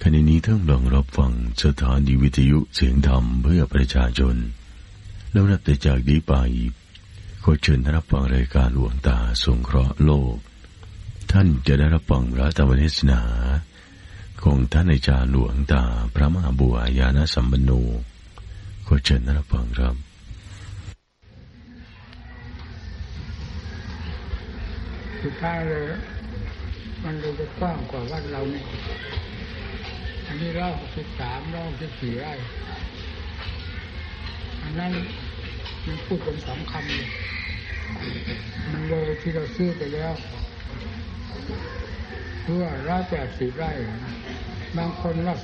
ขณะนี้ท่านกำลังรับฟังสถานีวิทยุเสียงธรรมเพื่อประชาชนแล้วนับแต่จากนี้ไปขอเชิญท่านรับฟังรายการหลวงตาสงเคราะห์โลกท่านจะได้รับฟังพระธรรมเทศนาของท่านอาจารย์หลวงตาพระมหาบัวญาณสัมปันโนขอเชิญท่านรับฟังครับสุดท้ายเลยมันดูจะกว้างกว่าวัดเราเนี่ยอันนี้163 164 ไร่อันนั้นมันพูดเป็น2 คำเลยมันเลยที่เราซื้อไปแล้วเพื่อ180 ไร่บางคนว่า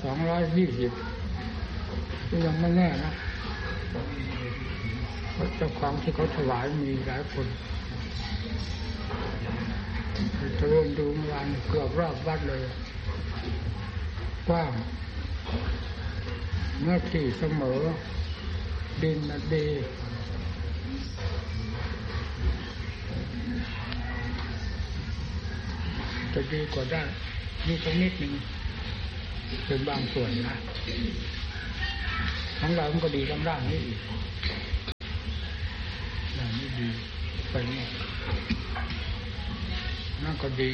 220ก็ยังไม่แน่นะเจ้าของที่เขาถวายมีหลายคนตะเวนดูเมื่อวานเกือบรอบวัดเลยกว้างเนื้อที่เสมอดินดีจะดีกว่าได้มีสักนิดหนึ่งเป็นบางส่วนนะของเรามันก็ดีทั้งด้านนี้อีกด้านนี้ดีไปนี่นั่นก็ดี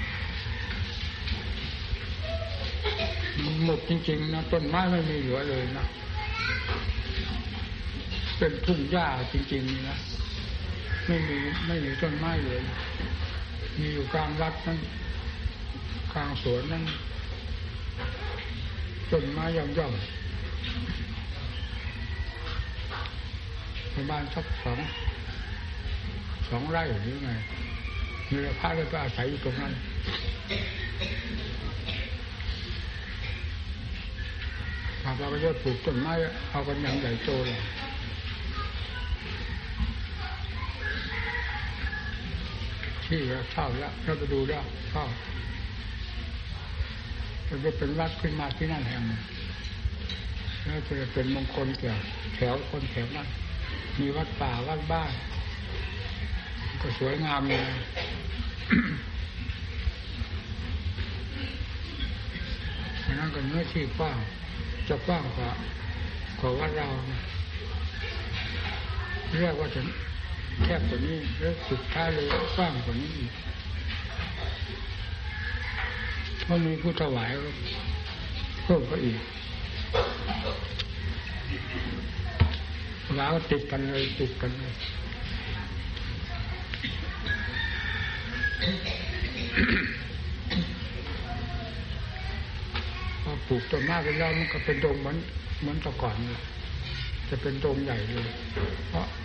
หมดจริงๆนะต้นไม้ไม่มีเหลือเลยนะเป็นทุ่งหญ้าจริงๆนะไม่มีต้นไม้เลยมีอยู่กลางวัดนั่นกลางสวนนั่นต้นไม้ย่อมๆประมาณสัก2 ไร่หรือไงมีพระเลยก็อาศัยอยู่ตรงนั้นหากเราก็จะปลูกต้นไม้เอากันอย่างใหญ่โตเลยที่เราเช่าแล้วเราไปดูแล้วเช่าจะเป็นวัดขึ้นมาที่นั่นแห่งแล้วจะเป็นมงคลแก่แถวคนแถวนั้นมีวัดป่าวัดบ้านก็สวยงามเลยฉะนั้นก็เนื้อที่กว้างจะกว้างกว่าวัดเราเรียกว่าจะแคบกว่านี้แล้วสุดท้ายเลยกว้างกว่านี้อีกเพราะมีผู้ถวายเพิ่มก็อีกแล้วติดกันเลยพอปลูกต้นไม้ไปแล้วมันก็เป็นดงเหมือนตะก่อนเลยจะเป็นดงใหญ่เลยเพราะ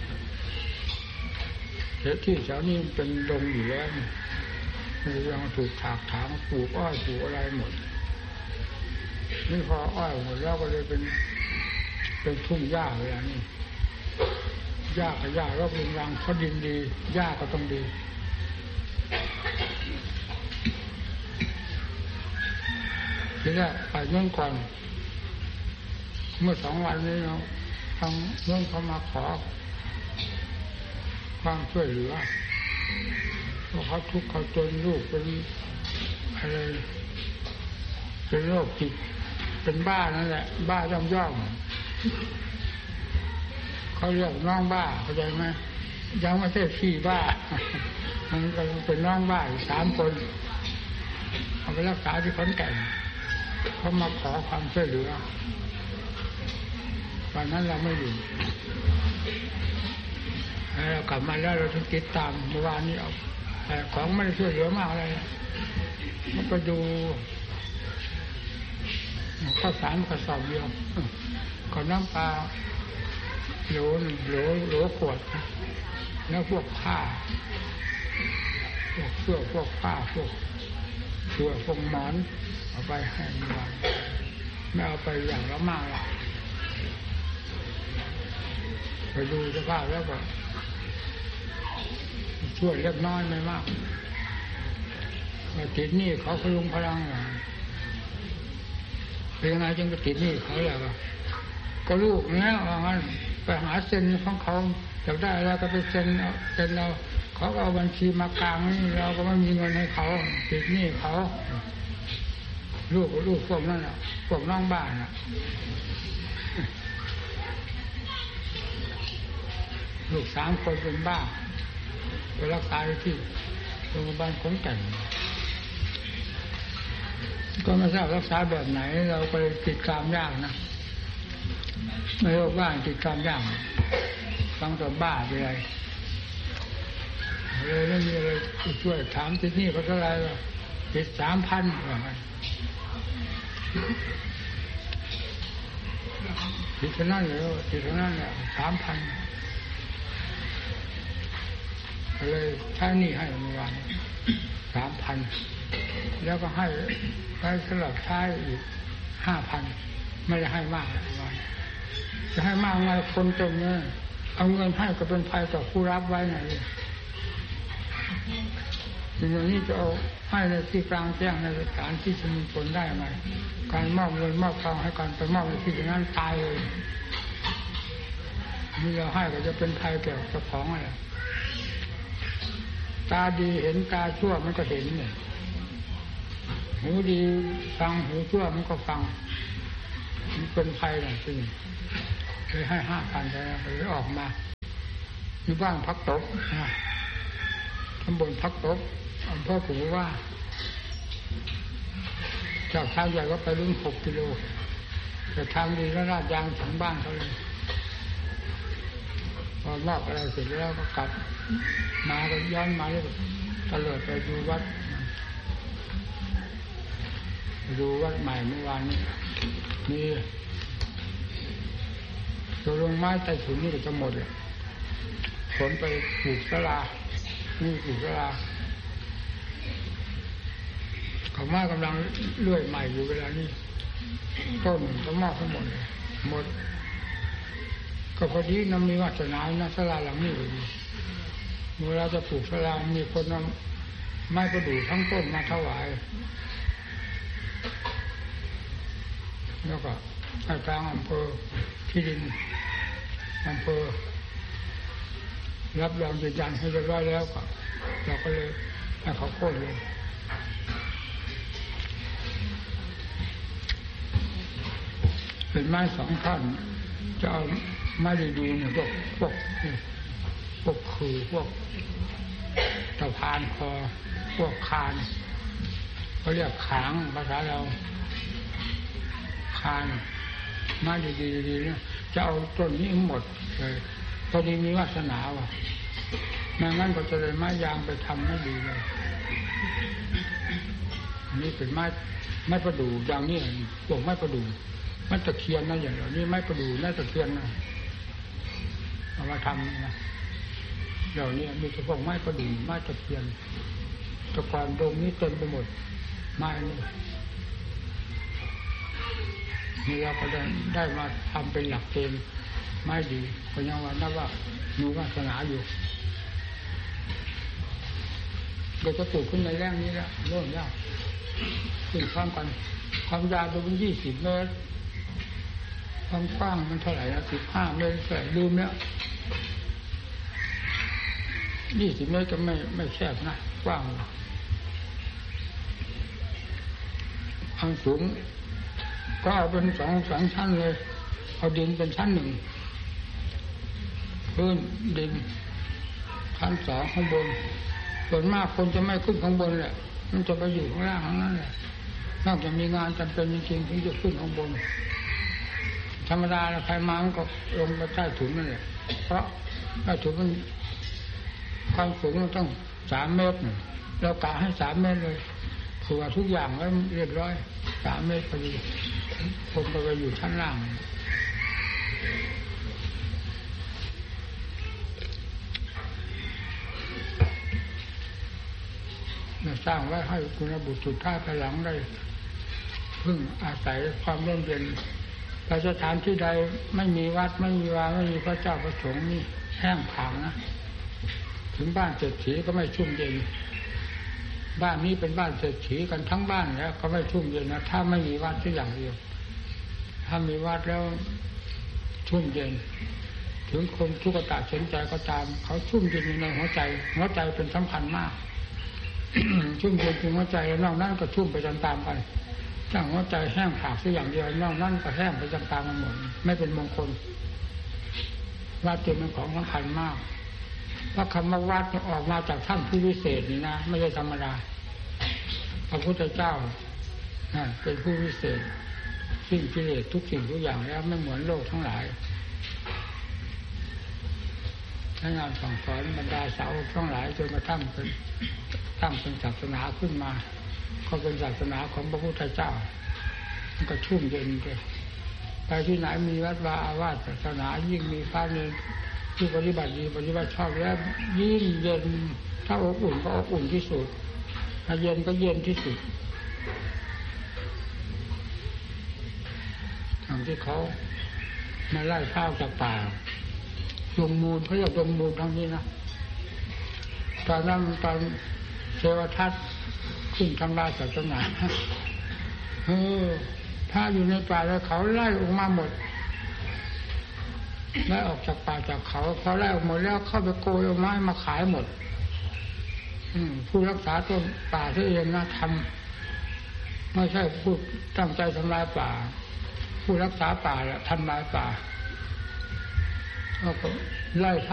ที่แถวนี้เป็นดงอยู่แล้วยังถูกถากถางปลูกอ้อยปลูกอะไรหมดนี่พออ้อยหมดแล้วก็เลยเป็นทุ่งหญ้าเลยอันนี้หญ้ากับหญ้าแล้วเป็นรังเขาดินดีหญ้าก็ต้องดีทีแรกไปเมื่อก่อนเมื่อ2 วันนี้เราทางเมื่อเขามาขอความช่วยเหลือเพราะเขาทุกข์เขาจนลูกเป็นอะไรเป็นโรคจิตเป็นบ้านั่นแหละบ้าย่อมเขาเรียกน้องบ้าเข้าใจไหมยังไม่ใช่พี่บ้ามันก็เป็นน้องบ้า3 คนเอาไปรักษาที่ขอนแก่นเขามาขอความช่วยเหลือตอนนั้นเราไม่อยู่เรากลับมาแล้วเราต้องติดตามเมื่อวานนี้เอาของไม่ได้ช่วยเหลือมากอะไรมันก็ดูข้าวสารกระสอบเดียวก่อนน้ำปลาโหลขวดแล้วพวกผ้าพวกเสื้อพวกผ้าพวกหมอนเอาไปให้เมื่อวานไม่เอาไปอย่างละมากหรอกไปดูสภาพแล้วก็ช่วยเล็กน้อยไม่มากติดหนี้เขาพลุงพลังเป็นยังไงจึงไปติดหนี้เขาล่ะก็ลูกเนี้ยว่างั้นไปหาเซ็นของเขาอยากได้แล้วก็ไปเซ็นเราเขาก็เอาบัญชีมากลางนี่เราก็ไม่มีเงินให้เขาติดหนี้เขาลูกพวกนั้นน่ะพวกน้องบ้านน่ะลูก3 คนเป็นบ้าไปรักษาที่โรงพยาบาลขอนแก่นก็ไม่ทราบรักษาแบบไหนเราก็เลยติดกรรมยากนะไม่รู้ว่าติดกรรมยากฟังแต่บ้าไปเลยเลยไม่มีอะไรช่วยถามที่นี่เขาเท่าไรล่ะติด 3,000 ว่าไงติดเท่านั้นเลยติดเท่านั้นแหละ 3,000เลยใช้หนี้ให้เมื่อวาน 3,000 แล้วก็ให้ไปสลับใช้อีก 5,000 ไม่ได้ให้มากเมื่อวานจะให้มากไงคนเต็มเนี่ยเอาเงินให้ก็เป็นภัยต่อผู้รับไว้ไงอย่างนี้จะเอาให้ในที่กลางแจ้งในสถานที่สมุนผลได้ไหมการมอบเงินมอบทองให้การไปมอบในที่นั้นตายเลยนี่เราให้ก็จะเป็นภัยแก่เจ้าของอะไรตาดีเห็นตาชั่วมันก็เห็นเนี่ยหูดีฟังหูชั่วมันก็ฟังมันเป็นภัยอย่างจริงเลยให้ 5,000 เลยออกมาอยู่บ้านพักตกตำบลพักตกอำเภอขุนว่าจากทางใหญ่ก็ไปรุ่น6 กิโลแต่ทางดีแล้วลาดยางถึงบ้านเขาเลยพอมอบอะไรเสร็จแล้วก็กลับมาก็ย้อนมาเลยตลอดไปดูวัดใหม่เมื่อวานนี้มีตัวลงไม้ใต้ถุนนี่ก็จะหมดเลยขนไปปลูกศาลานี่ปลูกศาลาเขามากำลังเลื่อยใหม่อยู่เวลานี้ต้นต้นมากทั้งหมดเลยหมดก็พอดีน้ำมีวาสนาศาลาหลังนี้เลยเวลาจะปลูกศาลามีคนนำไม้ประดู่ทั้งต้นมาถวายแล้วก็ให้ทางอำเภอที่ดินอำเภอรับรองยืนยันให้เรียบร้อยแล้วก็เราก็เลยให้เขาโค่นเลยเป็นไม้2 ท่อนจะเอาไม้ดีๆเนี่ยพวกคือพวกตะพานคอพวกคานเขาเรียกขางภาษาเราคานไม้ดีๆเนี่ยจะเอาต้นนี้หมดเลยพอดีมีวาสนาว่ะไม่งั้นก็จะเลยไม้ยางไปทำไม่ดีเลยนี่เป็นไม้ประดู่อย่างนี้พวกไม้ประดู่ไม้ตะเคียนนะอย่างนี้ไม้ประดู่ไม้ตะเคียนนะเอามาทำนะเดี๋ยวนี้มีเฉพาะไม้ประดู่ไม้ตะเคียนตะกอนตรงนี้เต็มไปหมดไม้นี่เราก็ได้มาทำเป็นหลักเกณฑ์ไม่ดีก็ยังว่านับว่ามีวาสนาอยู่เดี๋ยวจะปลูกขึ้นในแร่งนี้แล้วโน่นยากขึ้นข้ามกันความยาวตัวเป็น20 เมตรความกว้างมันเท่าไหร่นะ15 เมตรเท่าไหร่ลืมแล้ว20 เมตรก็ไม่แคบนะกว้างทางสูงก็เอาเป็น2 ชั้นเลยเอาดินเป็นชั้น 1พื้นดินชั้น 2ข้างบนส่วนมากคนจะไม่ขึ้นข้างบนแหละมันจะไปอยู่ข้างล่างทั้งนั้นแหละนอกจากมีงานจำเป็นจริงๆถึงจะขึ้นข้างบนธรรมดาแล้วใครมามันก็ลงไปใต้ถุนนั่นแหละเพราะใต้ถุนมันความสูงมันต้อง3 เมตรเรากะให้3 เมตรเลยคือว่าทุกอย่างแล้วเรียบร้อย3 เมตรพอดีคนก็ไปอยู่ชั้นล่างสร้างไว้ให้คุณบุตรสุดท้ายภายหลังได้พึ่งอาศัยความร่มเย็นแต่สถานที่ใดไม่มีวัดไม่มีวาไม่มีพระเจ้าประสงค์นี่แห้งผากนะถึงบ้านเศรษฐีก็ไม่ชุ่มเย็นบ้านนี้เป็นบ้านเศรษฐีกันทั้งบ้านแล้วก็ไม่ชุ่มเย็นนะถ้าไม่มีวัดสักอย่างเดียวถ้ามีวัดแล้วชุ่มเย็นถึงคนทุกข์ตาเฉนใจก็ตามเขาชุ่มเย็นในหัวใจเป็นสำคัญมากชุ่มเย็นถึงหัวใจแล้วนอกนั้นก็ชุ่มไปตามๆไปถ้าหัวใจแห้งผากสักอย่างเดียวนอกนั้นก็แห้งไปจำตามมันหมดไม่เป็นมงคลวัดจึงเป็นของสำคัญมากเพราะคำว่าวัดออกมาจากท่านผู้วิเศษนี่นะไม่ใช่ธรรมดาพระพุทธเจ้าเป็นผู้วิเศษสิ้นกิเลสทุกสิ่งทุกอย่างแล้วไม่เหมือนโลกทั้งหลายในงานสั่งสอนบรรดาสาวทั้งหลายจนกระทั่งตั้งเป็นศาสนาขึ้นมาก็เป็นศาสนาของพระพุทธเจ้ามันก็ชุ่มเย็นเลยไปที่ไหนมีวัดวาอาวาสศาสนายิ่งมีพระเนรที่ปฏิบัติดีปฏิบัติชอบแล้วยิ่งเย็นถ้าอบอุ่นก็อบอุ่นที่สุดถ้าเย็นก็เย็นที่สุดทางที่เขามาไล่ข้าวจากป่าดงมูลเขาเรียกดงมูลทั้งนี้นะตอนนั้นตอนเทวทัตขึ้นทำลายศาสนาพระอยู่ในป่าแล้วเขาไล่ออกมาหมดไล่ออกจากป่าจากเขาพอไล่ออกหมดแล้วเข้าไปโกยเอาไม้มาขายหมดผู้รักษาต้นป่าที่เองนะทำไม่ใช่ผู้ตั้งใจทำลายป่าผู้รักษาป่าทำลายป่าแล้วก็ไล่